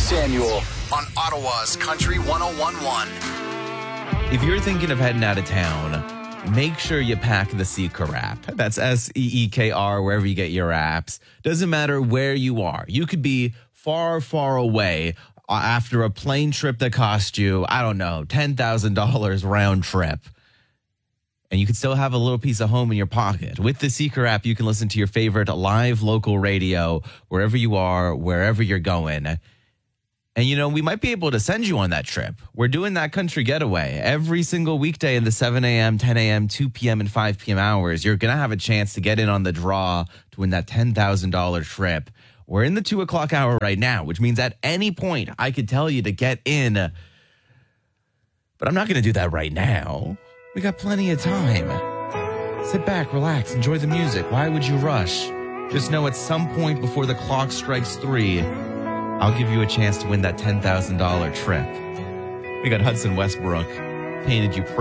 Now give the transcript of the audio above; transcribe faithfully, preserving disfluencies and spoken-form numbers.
Samuel on Ottawa's Country one oh one point one. If you're thinking of heading out of town, make sure you pack the Seeker app. That's S E E K R, wherever you get your apps. Doesn't matter where you are. You could be far, far away after a plane trip that cost you, I don't know, ten thousand dollars round trip. And you can still have a little piece of home in your pocket. With the Seeker app, you can listen to your favorite live local radio wherever you are, wherever you're going. And, you know, we might be able to send you on that trip. We're doing that country getaway every single weekday in the seven a.m., ten a.m., two p.m., and five p.m. hours. You're going to have a chance to get in on the draw to win that ten thousand dollars trip. We're in the two o'clock hour right now, which means at any point I could tell you to get in. But I'm not going to do that right now. We got plenty of time. Sit back, relax, enjoy the music. Why would you rush? Just know at some point before the clock strikes three, I'll give you a chance to win that ten thousand dollars trip. We got Hudson Westbrook, Painted You Pretty.